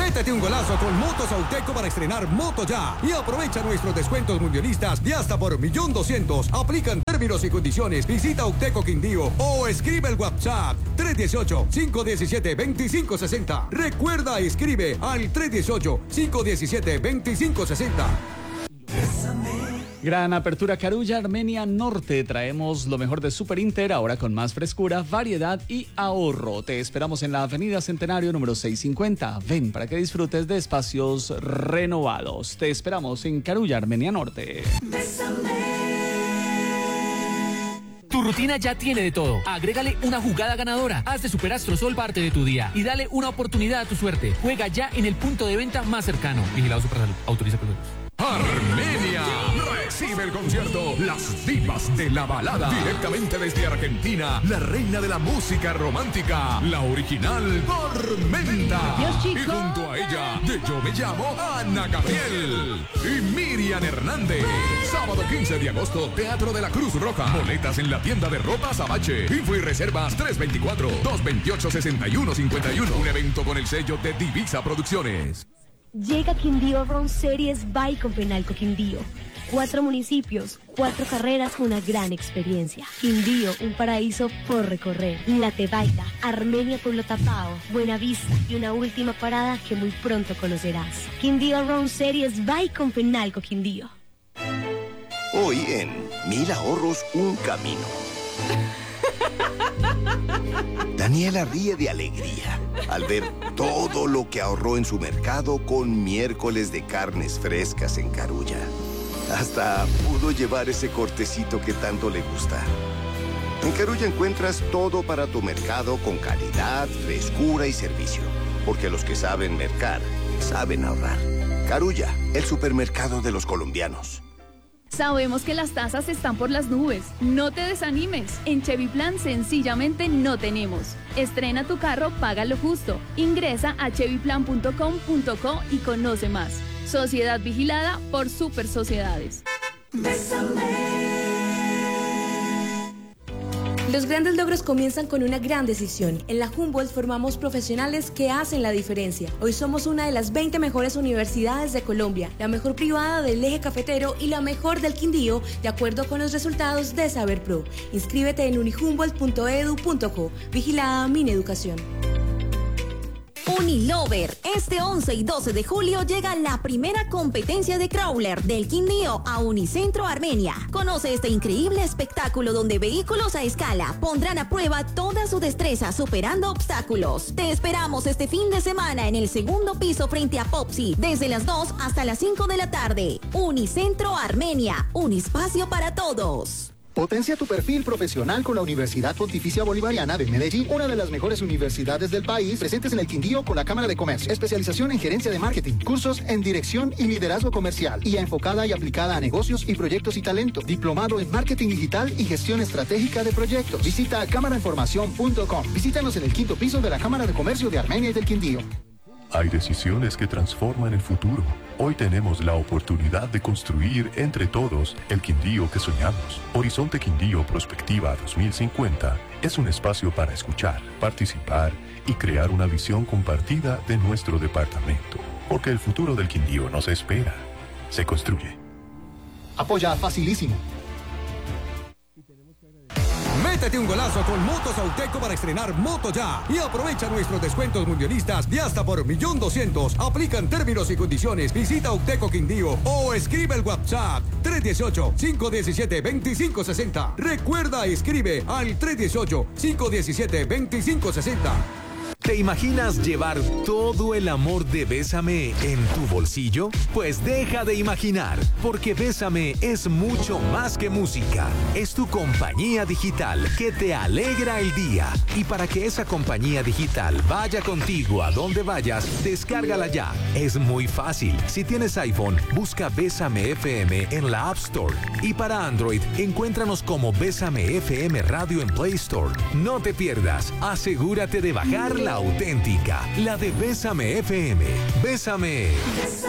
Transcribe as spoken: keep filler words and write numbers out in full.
Métete un golazo con Motos Auteco para estrenar Moto Ya y aprovecha nuestros descuentos mundialistas de hasta por millón doscientos. Aplican términos y condiciones. Visita Auteco Quindío o escribe el WhatsApp tres uno ocho, cinco uno siete, dos cinco seis cero. Recuerda, escribe al tres uno ocho, cinco uno siete, dos cinco seis cero. Gran apertura Carulla, Armenia Norte. Traemos lo mejor de Super Inter, ahora con más frescura, variedad y ahorro. Te esperamos en la Avenida Centenario número seiscientos cincuenta. Ven para que disfrutes de espacios renovados. Te esperamos en Carulla, Armenia Norte. Tu rutina ya tiene de todo. Agrégale una jugada ganadora. Haz de Superastro Sol parte de tu día y dale una oportunidad a tu suerte. Juega ya en el punto de venta más cercano. Vigilado Supersalud. Autoriza productos. Armenia recibe el concierto Las Divas de la Balada, directamente desde Argentina, la reina de la música romántica, la original Tormenta. Y junto a ella, de Yo Me Llamo, Ana Gabriel y Miriam Hernández. Sábado quince de agosto, Teatro de la Cruz Roja. Boletas en la tienda de ropa Abache. Info y reservas tres dos cuatro, dos dos ocho, seis uno cinco uno. Un evento con el sello de Divisa Producciones. Llega Quindío Round Series by Confenalco Quindío. Cuatro municipios, cuatro carreras, una gran experiencia. Quindío, un paraíso por recorrer. La Tebaida, Armenia, Pueblo Tapao, Buenavista y una última parada que muy pronto conocerás. Quindío Round Series by Confenalco Quindío. Hoy en Mil Ahorros, un camino. Daniela ríe de alegría al ver todo lo que ahorró en su mercado con miércoles de carnes frescas en Carulla. Hasta pudo llevar ese cortecito que tanto le gusta. En Carulla encuentras todo para tu mercado con calidad, frescura y servicio. Porque los que saben mercar, saben ahorrar. Carulla, el supermercado de los colombianos. Sabemos que las tasas están por las nubes. No te desanimes. En Chevy Plan sencillamente no tenemos. Estrena tu carro, paga lo justo. Ingresa a chevy plan punto com punto co y conoce más. Sociedad vigilada por Super Sociedades. Los grandes logros comienzan con una gran decisión. En la Humboldt formamos profesionales que hacen la diferencia. Hoy somos una de las veinte mejores universidades de Colombia, la mejor privada del eje cafetero y la mejor del Quindío, de acuerdo con los resultados de Saber Pro. Inscríbete en unihumboldt punto edu punto co. Vigilada Mineducación. Unilover, este once y doce de julio llega la primera competencia de crawler del Quindío a Unicentro Armenia. Conoce este increíble espectáculo donde vehículos a escala pondrán a prueba toda su destreza superando obstáculos. Te esperamos este fin de semana en el segundo piso frente a Popsi, desde las dos hasta las cinco de la tarde. Unicentro Armenia, un espacio para todos. Potencia tu perfil profesional con la Universidad Pontificia Bolivariana de Medellín, una de las mejores universidades del país, presentes en el Quindío con la Cámara de Comercio. Especialización en gerencia de marketing, cursos en dirección y liderazgo comercial, y enfocada y aplicada a negocios y proyectos y talento. Diplomado en marketing digital y gestión estratégica de proyectos. Visita cámara información punto com. Visítanos en el quinto piso de la Cámara de Comercio de Armenia y del Quindío. Hay decisiones que transforman el futuro. Hoy tenemos la oportunidad de construir entre todos el Quindío que soñamos. Horizonte Quindío Prospectiva dos mil cincuenta es un espacio para escuchar, participar y crear una visión compartida de nuestro departamento. Porque el futuro del Quindío no se espera, se construye. Apoya Facilísimo. Métete un golazo con Motos Auteco para estrenar Moto Ya y aprovecha nuestros descuentos mundialistas de hasta por millón doscientos. Aplican términos y condiciones. Visita Auteco Quindío o escribe el WhatsApp tres uno ocho, cinco uno siete, dos cinco seis cero. Recuerda, escribe al tres uno ocho, cinco uno siete, dos cinco seis cero. ¿Te imaginas llevar todo el amor de Bésame en tu bolsillo? Pues deja de imaginar, porque Bésame es mucho más que música. Es tu compañía digital que te alegra el día. Y para que esa compañía digital vaya contigo a donde vayas, descárgala ya. Es muy fácil. Si tienes iPhone, busca Bésame F M en la App Store. Y para Android, encuéntranos como Bésame F M Radio en Play Store. No te pierdas. Asegúrate de bajar la auténtica, la de Bésame F M. Bésame. Bésame.